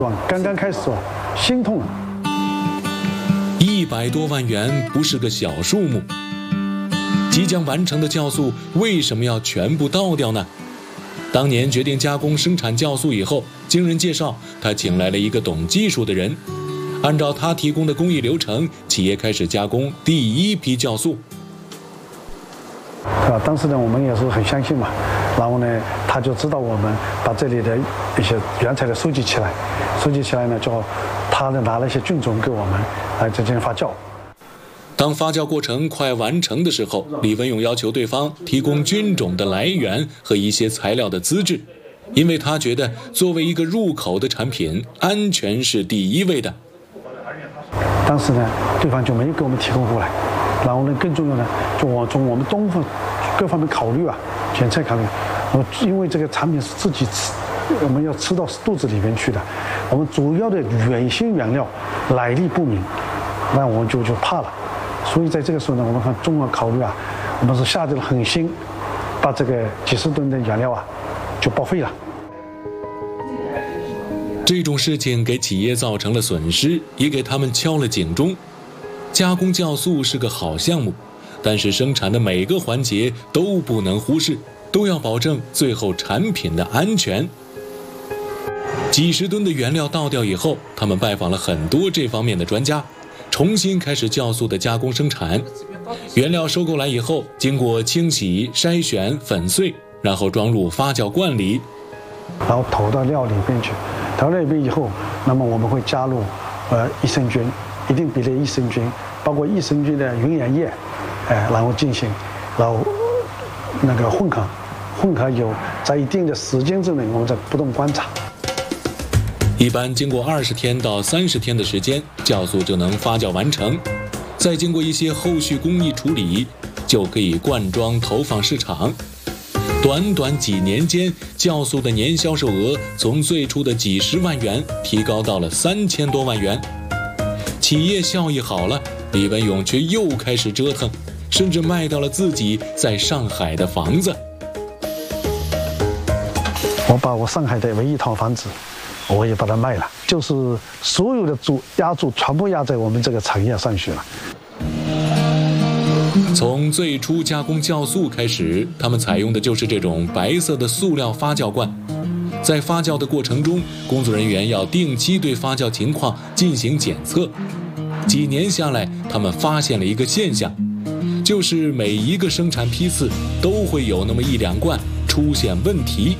刚刚开始心痛。 100多万元不是个小数目，即将完成的酵素为什么要全部倒掉呢？当年决定加工生产酵素以后，经人介绍，他请来了一个懂技术的人，按照他提供的工艺流程，企业开始加工第一批酵素。 当时呢，我们也是很相信嘛，然后呢，他就知道我们把这里的一些原材料收集起来呢，就他呢拿了一些菌种给我们来进行发酵。 当发酵过程快完成的时候，李文勇要求对方提供菌种的来源和一些材料的资质，因为他觉得作为一个入口的产品，安全是第一位的。 当时呢，对方就没有给我们提供过来，然后呢，更重要呢，就从我们东方各方面考虑检测考虑，因为这个产品是自己吃，我们要吃到肚子里面去的，我们主要的原型原料来历不明，那我们就怕了。所以在这个时候呢，我们看综合考虑我们是下定了狠心，把这个几十吨的原料就报废了。 这种事情给企业造成了损失，也给他们敲了警钟。加工酵素是个好项目，但是生产的每个环节都不能忽视，都要保证最后产品的安全。几十吨的原料倒掉以后，他们拜访了很多这方面的专家，重新开始酵素的加工生产。原料收购来以后，经过清洗、筛选、粉碎，然后装入发酵罐里， 然后投到料里边去。投到里边以后，那么我们会加入益生菌，一定比例益生菌，包括益生菌的原原液，然后进行，然后那个混合有在一定的时间之内，我们在不断观察。 一般经过20天到30天的时间，酵素就能发酵完成，再经过一些后续工艺处理，就可以灌装投放市场。短短几年间，酵素的年销售额从最初的几十万元提高到了3000多万元。企业效益好了，李文勇却又开始折腾，甚至卖掉了自己在上海的房子。 我把我上海的唯一一套房子，我也把它卖了，就是所有的押注全部押在我们这个产业上去了。 从最初加工酵素开始，他们采用的就是这种白色的塑料发酵罐。在发酵的过程中，工作人员要定期对发酵情况进行检测。几年下来，他们发现了一个现象，就是每一个生产批次都会有那么1、2罐出现问题。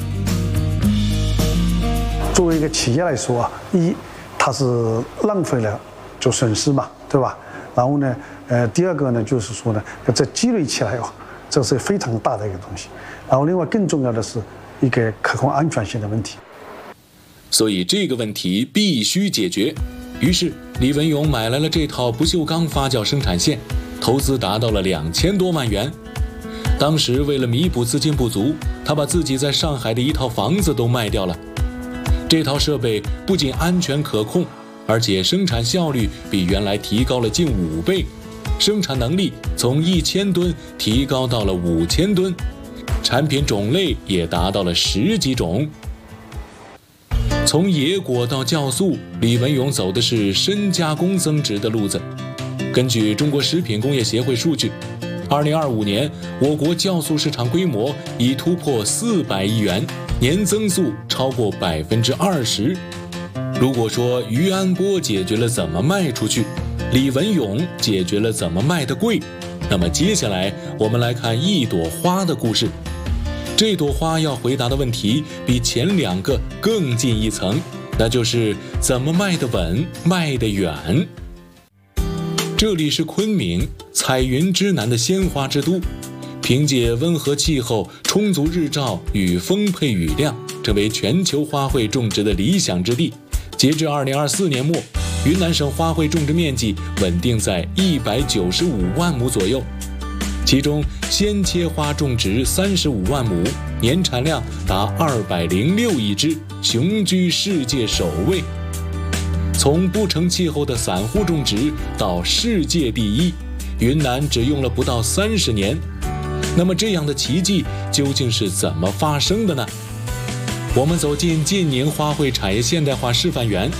作为一个企业来说它是浪费了，就损失嘛，对吧？然后呢，第二个呢，就是说呢，这积累起来这是非常大的一个东西。然后另外更重要的是一个可控安全性的问题。 所以这个问题必须解决。于是李文勇买来了这套不锈钢发酵生产线，投资达到了2000多万元。当时为了弥补资金不足，他把自己在上海的一套房子都卖掉了。这套设备不仅安全可控，而且生产效率比原来提高了近5倍，生产能力从1000吨提高到了5000吨，产品种类也达到了10几种。从野果到酵素，李文勇走的是深加工增值的路子。根据中国食品工业协会数据，2025年我国酵素市场规模已突破400亿元，年增速超过20%。如果说于安波解决了怎么卖出去，李文勇解决了怎么卖得贵，那么接下来我们来看一朵花的故事。这朵花要回答的问题比前2个更进一层，那就是怎么卖得稳，卖得远。这里是昆明，彩云之南的鲜花之都，凭借温和气候、充足日照与丰沛雨量，成为全球花卉种植的理想之地。截至2024年末，云南省花卉种植面积稳定在195万亩左右，其中鲜切花种植35万亩，年产量达206亿只，雄居世界首位。从不成气候的散户种植到世界第一，云南只用了不到30年。那么这样的奇迹究竟是怎么发生的呢？ 我们走进晋宁花卉产业现代化示范园，